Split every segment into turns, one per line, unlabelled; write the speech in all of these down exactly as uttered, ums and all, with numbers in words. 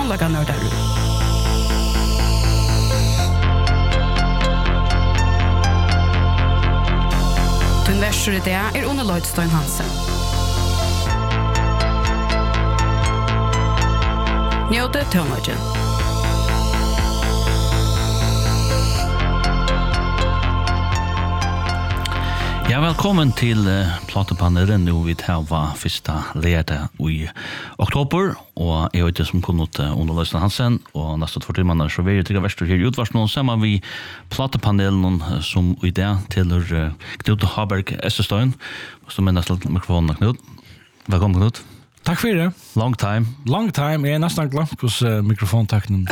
tonlaga nördar. Den versor i det är Uno Lloydstein Hansen. Njóta tónleikin.
Ja, velkommen til uh, platepanelen. Nu vi tar första leda i oktober, og jeg vet som kunnet uh, Uno Lloydstein Hansen, og nästa två timmar så vi tycker värst här utvarst någon samman vi platepanelen uh, som i det till uh, Knut Haberg Estestein, som är nästan mikrofonen Knut. Välkommen Knut.
Tack för det.
Long time.
Long time. Jag är nästan glömt hos uh, mikrofontacknen.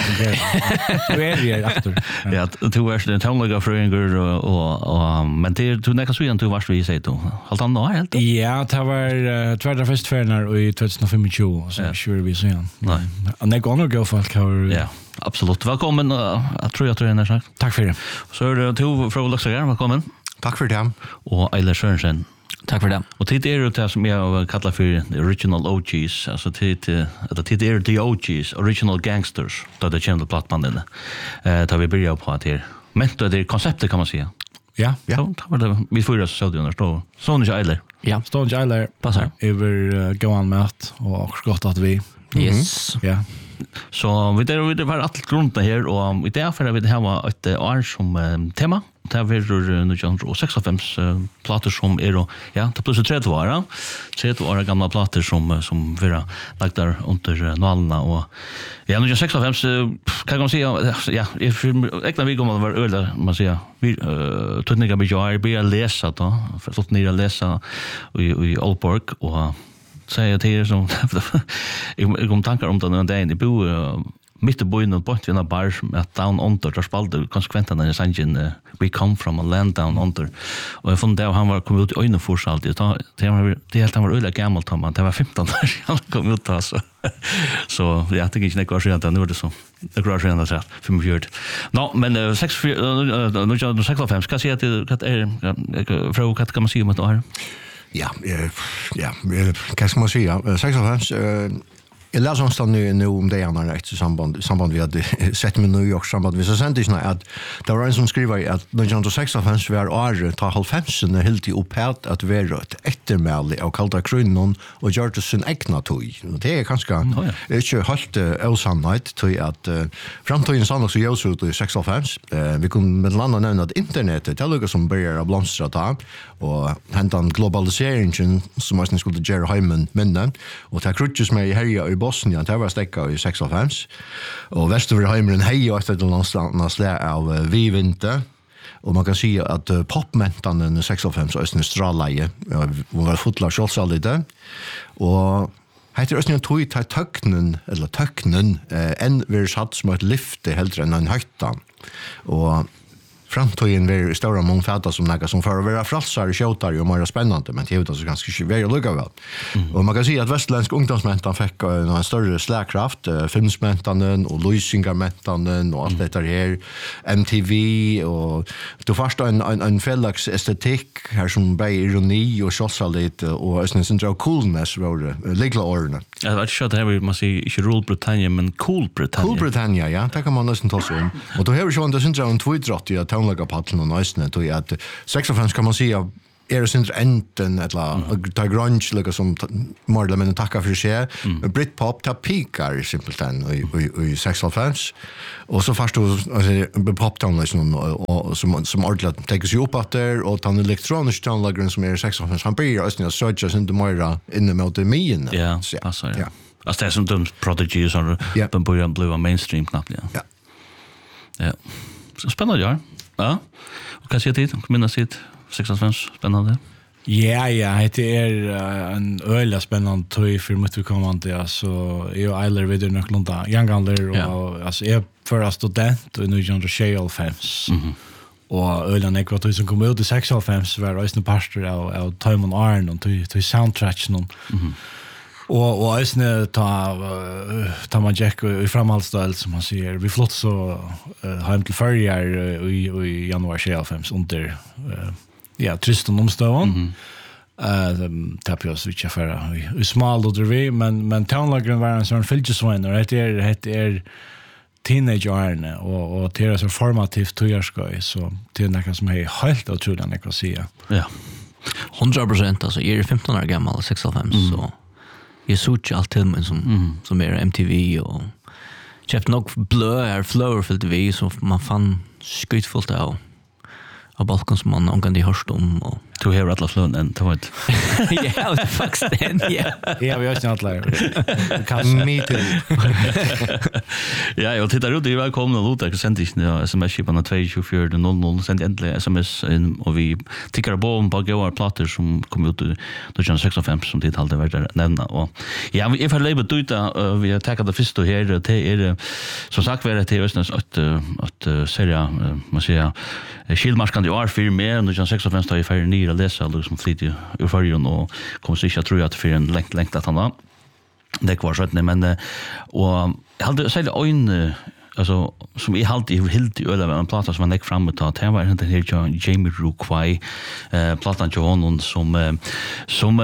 Du är det efter.
Ja, du är den tonliga fröingar och, och, och men det du näka så igen du varst vi säger då. Halt han då helt?
Ja, det var uh, tvärdra festfärnar i tjugohundrafemtio så
ja.
Kör vi så igen.
Nej.
Och det går nog folk har.
Ja, absolut. Välkommen. Uh, jag tror jag tror det är sagt.
Tack för det.
Så är det två från Luxemburg. Välkommen.
Tack för det.
Och Eilert Sørensen.
Tack för det.
Och tid är det som jag kallar för the original O Gs, alltså tid att tid är the O Gs, original gangsters, då det kände plattbanden. Eh tar vi börja på att här. Men då det konceptet kan man säga.
Ja,
ja. Så tar det vi förra så det understå. Sonny Eiler.
Ja, Sonny Eiler
passar.
Över uh, gå an mat och gott att vi.
Yes.
Ja.
Så vi där vi det var allt grunden här och i det för vi det här var ett år som um, tema. Det var nittonhundrasextiofem uh, plater som är då ja, det plus trettio år. trettio år gamla plater som som vara lagt där under uh, nallarna och ja, nittonhundrasextiofem uh, kan man säga ja, ekna vi kommer var öle man säger vi uh, tutninga med jag be läsa då för att ni läsa i i Aalborg och säger till er som jag kom tankar om den där i bo uh, mitt i bojen och bort vid en bar med Down Under där spalde konsekventerna i sangen uh, We Come From A Land Down Under och jag fann det han var kom ut i ögonen för sig alltid det var det helt han var öliga gammalt han det var femton år han kom ut alltså så jag tycker inte det går så nu är det så det går så ändå så femtiofyra no men sex nu sextiofem ska säga till att är fråga vad kan man säga om det här
ja ja vad ska man säga sextiofem Jag läser någonstans nu, nu om det ena rätt i samband, samband vi hade sett med New York samband vi så sent inte att det var en som skriver att nittonhundrasextiofem var året ta halvfemsen helt i upphät att vara ett eftermäle av kalda krunnen och gör det sin egna tog. Det är ganska mm, oh ja. Inte helt uh, osannhet till att uh, framtiden sannas så görs ut i sextiofem. Uh, vi kunde med landa nämna att internetet det är något som börjar att blomstra ta och hentan globaliseringen som man skulle göra hemmen minnen och ta krutches med här i Bosnien, det var stekka i sextiofem. Och Västerheimen hej och efter någonstans där av vivinte. Och man kan säga att uh, popmentan i sextiofem så är Australien och var fotlar självsalite. Och heter östern tog ta töknen eller töknen eh, en vi satt som ett lyfte helt än en höjtan. Och framtiden var stora mångfälta som några som för att vara fralsar och tjötar och mer spännande, men det är ju ganska väldigt lugga väl. Mm. Och man kan säga att västländsk ungdomsmentan fick en större släkraft, uh, filmsmentanen och lysingarmentanen och allt mm. det här, M T V och då först en, en, en fällags estetik här som blev ironi och tjossalit och en sån coolness var det, ligla årene.
Jag vet inte att det här man säger inte Rule Britannia, men Cool Britannia.
Cool Britannia, ja, det kan man nästan ta sig om. Och då har vi ju inte sånt en tweetrott i att tonlaga pallen och nästan då att sextiofem kan man säga är det sin enten eller ta grunge lika som Marla men tacka för sig Britpop ta pikar simpelt än i i sextiofem och så först då alltså poptown liksom och som som ordentligt tar sig upp att där och den elektroniska tonlagren som är sextiofem han blir alltså så just inte mer in mot det men
ja alltså ja alltså det är som de Prodigy så de börjar bli mainstream knappt ja
ja
ja så spännande ja ja och kan se det minnas sitt sextiofem spännande.
Ja, ja, det är uh, en öliga spännande tog för mitt kommande alltså jag Eiler vidare nåklunda youngander och ja. Alltså jag förra student och nu John sextiofem. Mhm. Och öliga ekvator som kom ut i sextiofem var ösna pastor av av Timon Arn och till till soundtracks någon. Mhm. Och och ösna ta ta man Jack i framhållsstil som man säger vi flott så uh, hem till förjar i i januari sextiofem under uh, ja, Tristan omstånd. Mm-hmm. Uh, tappar jag switcha för i smal och vi men men tonlagen var en sån fylkesvän och det är det är teenageårene och och det är så formativt tujärskoj så det är något som är helt otroligt att kan säga.
Ja.
hundra procent alltså är femton år gammal sextiofem mm. så jag såg allt till mig som mm. som är M T V och köpt nog blur flower för T V så man fann skrytfullt av av balkon som man omgående hörst om och
du har alla flön än ta ett.
Ja, faktiskt den ja.
Ja, vi har inte alla.
Me too.
Ja, jag tittar ut det är välkomna låtar jag sände inte sms-chiparna två två fyra noll noll sände äntligen sms in och vi tickar på om på goda plattor som kom ut då känns sextiofem som det hade varit nämna och ja, vi får lägga ut uh, vi har tagit det första här det är som sagt var det till östens att att säga man säger skillmarskande år för mer och då känns sextiofem står i färre nya läsa liksom flyt ur färgen och kommer sig jag tror att för en längt längt att han var det var så att men och jag hade sagt ögon alltså som är halt i helt i öle en plats som man lägger fram och tar var inte helt Jamie Rukwai eh plattan John som som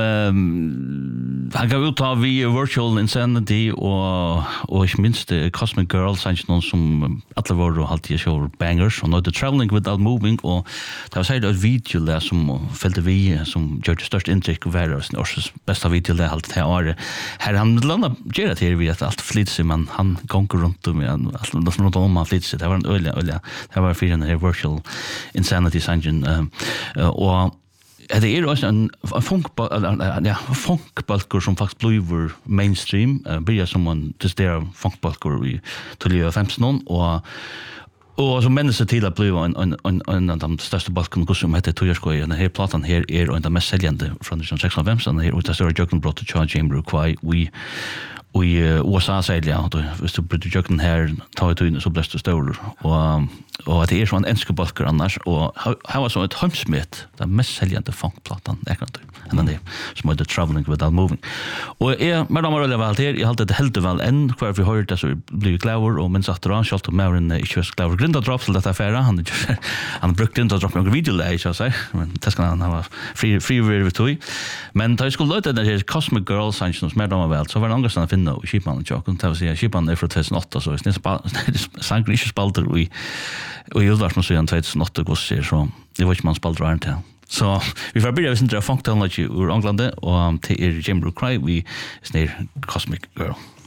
han gav ut av vi virtual insanity och och jag minns det Cosmic Girl sanns någon som alla var då halt i show bangers och not the traveling without moving och det var så ett video där som fällde vi som gör det största intryck av världens års bästa video där halt här år här han landa gör det vi att allt flyt sig man han gånger runt om igen det som något om man flyttar sig. Det var en öliga, öliga. Det var för den här virtual insanity sanction. Uh, och det är också en funkball, ja, funkbalkor som faktiskt blir mainstream. Uh, börjar som man testerar funkbalkor i tjugo femton och och som människor till att bli en en en en av de största balkorna som heter Toyarskoj. Den här plattan här är en av de mest säljande från sextiofem. Den här utav stora Jocken Brott och Charles James Rukwai. Vi och i U S A säger jag då visst du bryter jucken här tar ut in så blir det stor och och det är så en enska balkar annars och här var så ett hemsmet den mest säljande funkplattan där kan du än det som heter Traveling Without Moving och är med de roller väl här jag hade det helt väl än kvar vi hörde så blir klar och men satt dran skalt med en inte så klar grunda drops så detta affären han han brukade inte droppa några video där så säger men det ska han ha free free video toy men det skulle låta det är Cosmic Girl sanctions med de väl så var det angående att finna Shipan och Jocken det säga Shipan är från tjugohundraåtta så det är sankris spalter vi och jag var så igen tjugohundraåtta går så så det var inte man spalter inte så vi får börja med sin funk technology ur England och till Jim Rukwai vi snär Cosmic Girl.